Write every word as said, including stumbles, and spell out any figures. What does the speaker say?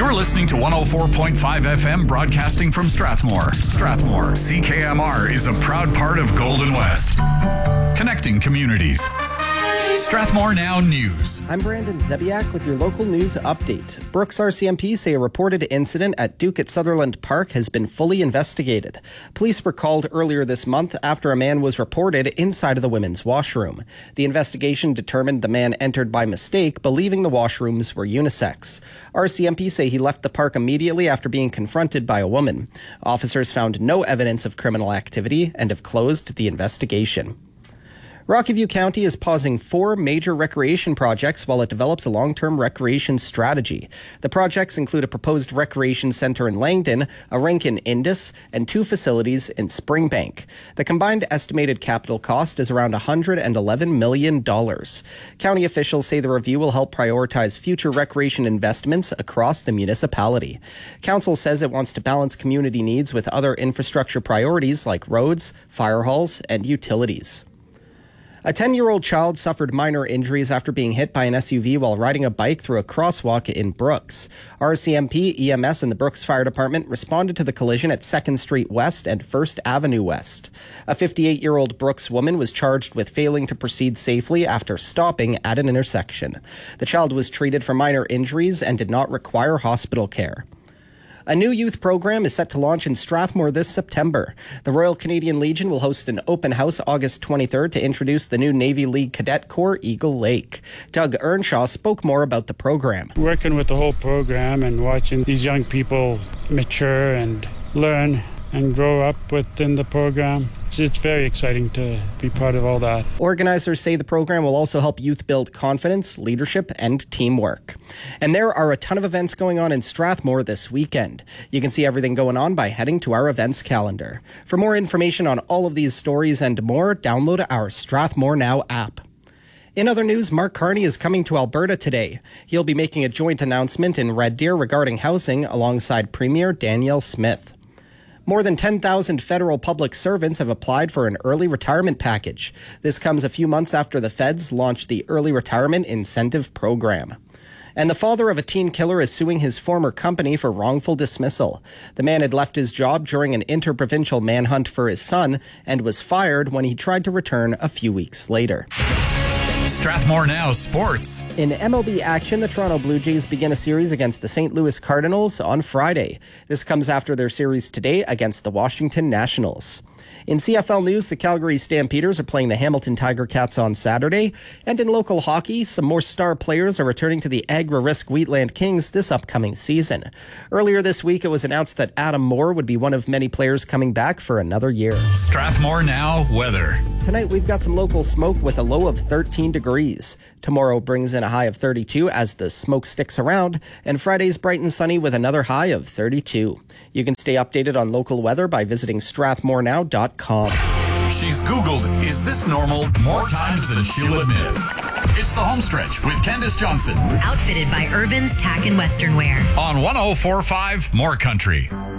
You're listening to one oh four point five F M, broadcasting from Strathmore. Strathmore, C K M R is a proud part of Golden West. Connecting communities. Strathmore Now News. I'm Brandon Zebiak with your local news update. Brooks R C M P say a reported incident at Duke at Sutherland Park has been fully investigated. Police were called earlier this month after a man was reported inside of the women's washroom. The investigation determined the man entered by mistake, believing the washrooms were unisex. R C M P say he left the park immediately after being confronted by a woman. Officers found no evidence of criminal activity and have closed the investigation. Rocky View County is pausing four major recreation projects while it develops a long-term recreation strategy. The projects include a proposed recreation center in Langdon, a rink in Indus, and two facilities in Springbank. The combined estimated capital cost is around one hundred eleven million dollars. County officials say the review will help prioritize future recreation investments across the municipality. Council says it wants to balance community needs with other infrastructure priorities like roads, fire halls, and utilities. A ten-year-old child suffered minor injuries after being hit by an S U V while riding a bike through a crosswalk in Brooks. R C M P, E M S, and the Brooks Fire Department responded to the collision at second Street West and first Avenue West. A fifty-eight-year-old Brooks woman was charged with failing to proceed safely after stopping at an intersection. The child was treated for minor injuries and did not require hospital care. A new youth program is set to launch in Strathmore this September. The Royal Canadian Legion will host an open house August twenty-third to introduce the new Navy League Cadet Corps Eagle Lake. Doug Earnshaw spoke more about the program. Working with the whole program and watching these young people mature and learn and grow up within the program. It's very exciting to be part of all that. Organizers say the program will also help youth build confidence, leadership, and teamwork. And there are a ton of events going on in Strathmore this weekend. You can see everything going on by heading to our events calendar. For more information on all of these stories and more, download our Strathmore Now app. In other news, Mark Carney is coming to Alberta today. He'll be making a joint announcement in Red Deer regarding housing alongside Premier Danielle Smith. More than ten thousand federal public servants have applied for an early retirement package. This comes a few months after the feds launched the Early Retirement Incentive Program. And the father of a teen killer is suing his former company for wrongful dismissal. The man had left his job during an interprovincial manhunt for his son and was fired when he tried to return a few weeks later. Strathmore Now Sports. In M L B action, the Toronto Blue Jays begin a series against the Saint Louis Cardinals on Friday. This comes after their series today against the Washington Nationals. In C F L news, the Calgary Stampeders are playing the Hamilton Tiger Cats on Saturday. And in local hockey, some more star players are returning to the Agri-Risk Wheatland Kings this upcoming season. Earlier this week, it was announced that Adam Moore would be one of many players coming back for another year. Strathmore Now weather. Tonight, we've got some local smoke with a low of thirteen degrees. Tomorrow brings in a high of thirty-two as the smoke sticks around. And Friday's bright and sunny with another high of thirty-two. You can stay updated on local weather by visiting strathmore now dot com. She's Googled, is this normal, more times than she'll admit. It's the Homestretch with Candace Johnson. Outfitted by Urban's Tack and Western Wear. On one oh four point five More Country.